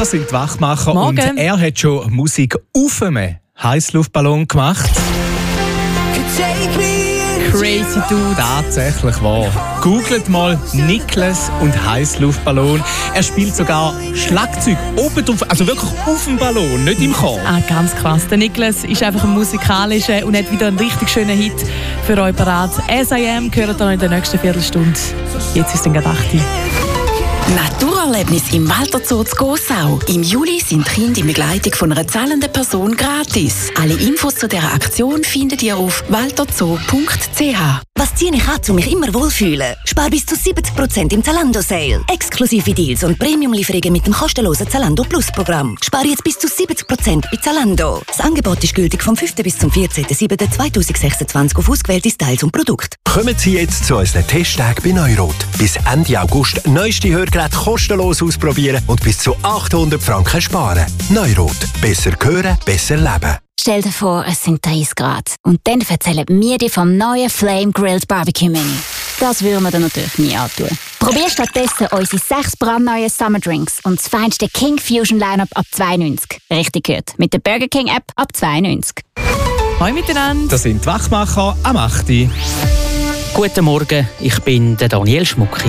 Das sind die Wachmacher. Morgen. Und er hat schon Musik auf einem Heißluftballon gemacht. Crazy Dude. Tatsächlich wahr. Googelt mal Niklas und Heißluftballon. Er spielt sogar Schlagzeug oben drauf, also wirklich auf dem Ballon, nicht im Chor. Ganz krass. Der Niklas ist einfach ein musikalischer und hat wieder einen richtig schönen Hit für euch parat. S.I.M. gehört ihr noch in der nächsten Viertelstunde. Jetzt ist es dann 8 Uhr. Naturerlebnis im Walter Zoo zu Gossau. Im Juli sind Kinder in Begleitung von einer zahlenden Person gratis. Alle Infos zu dieser Aktion findet ihr auf walterzoo.ch. Was ziehe ich an, um mich immer wohlfühlen? Spar bis zu 70% im Zalando-Sale. Exklusive Deals und Premium-Lieferungen mit dem kostenlosen Zalando Plus-Programm. Spar jetzt bis zu 70% bei Zalando. Das Angebot ist gültig vom 5. bis zum 14.07.2026 auf ausgewählte Styles und Produkte. Kommen Sie jetzt zu unseren Testtagen bei Neurot. Bis Ende August neueste Hörgeräte kostenlos ausprobieren und bis zu 800 Franken sparen. Neurot. Besser hören, besser leben. Stell dir vor, es sind 30 Grad. Und dann erzählen wir dir vom neuen Flame Grilled Barbecue Menü. Das würden wir dir natürlich nie antun. Probier stattdessen unsere 6 brandneuen Summer Drinks und das feinste King Fusion Lineup ab 92. Richtig gehört. Mit der Burger King App ab 92. Hallo miteinander. Das sind die Wachmacher am 8 Uhr. Guten Morgen, ich bin der Daniel Schmucki.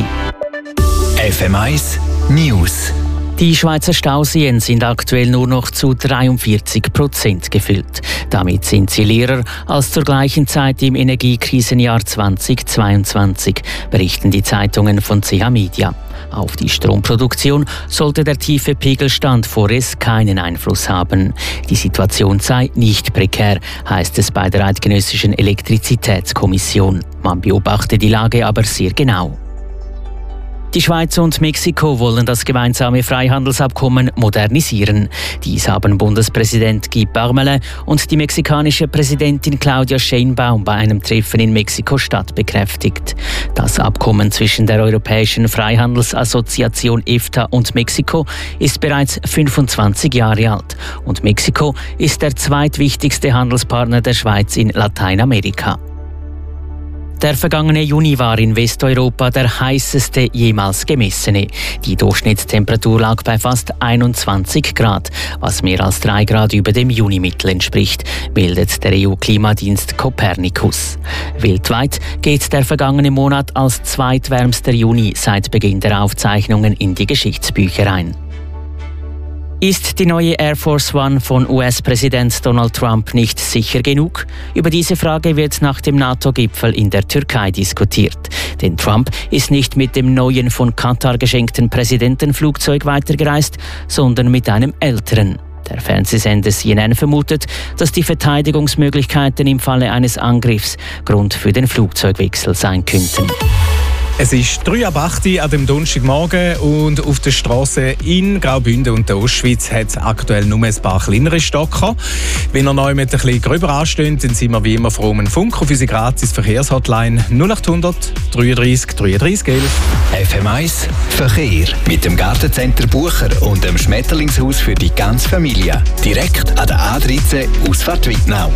FM1 News. Die Schweizer Stauseen sind aktuell nur noch zu 43% gefüllt. Damit sind sie leerer als zur gleichen Zeit im Energiekrisenjahr 2022, berichten die Zeitungen von CH Media. Auf die Stromproduktion sollte der tiefe Pegelstand vorerst keinen Einfluss haben. Die Situation sei nicht prekär, heißt es bei der Eidgenössischen Elektrizitätskommission. Man beobachte die Lage aber sehr genau. Die Schweiz und Mexiko wollen das gemeinsame Freihandelsabkommen modernisieren. Dies haben Bundespräsident Guy Parmelin und die mexikanische Präsidentin Claudia Sheinbaum bei einem Treffen in Mexiko-Stadt bekräftigt. Das Abkommen zwischen der Europäischen Freihandelsassoziation EFTA und Mexiko ist bereits 25 Jahre alt. Und Mexiko ist der zweitwichtigste Handelspartner der Schweiz in Lateinamerika. Der vergangene Juni war in Westeuropa der heißeste jemals gemessene. Die Durchschnittstemperatur lag bei fast 21 Grad, was mehr als 3 Grad über dem Junimittel entspricht, meldet der EU-Klimadienst Copernicus. Weltweit geht der vergangene Monat als zweitwärmster Juni seit Beginn der Aufzeichnungen in die Geschichtsbücher ein. Ist die neue Air Force One von US-Präsident Donald Trump nicht sicher genug? Über diese Frage wird nach dem NATO-Gipfel in der Türkei diskutiert. Denn Trump ist nicht mit dem neuen von Katar geschenkten Präsidentenflugzeug weitergereist, sondern mit einem älteren. Der Fernsehsender CNN vermutet, dass die Verteidigungsmöglichkeiten im Falle eines Angriffs Grund für den Flugzeugwechsel sein könnten. Es ist 7:03 Uhr an dem Donnerstagmorgen und auf der Straße in Graubünden und der Ostschweiz hat es aktuell nur ein paar kleinere Stocker. Wenn ihr neu mit ein bisschen gröber ansteht, dann sind wir wie immer froh um einen Funk auf unsere gratis Verkehrshotline 0800 33 33 11. FM1 Verkehr mit dem Gartencenter Bucher und dem Schmetterlingshaus für die ganze Familie. Direkt an der A13 Ausfahrt Wittnau.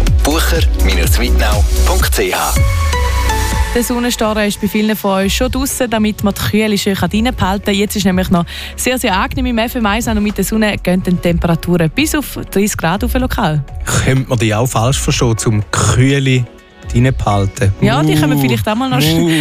bucher-wittnau.ch. Der Sonnenstrahler ist bei vielen von euch schon draussen, damit man die Kühle schön reinbehalten kann. Jetzt ist nämlich noch sehr, sehr angenehm im FM1 und mit der Sonne gehen die Temperaturen bis auf 30 Grad auf lokal. Könnte man die auch falsch verstehen, zum Kühle reinbehalten? Ja, die können wir vielleicht auch mal noch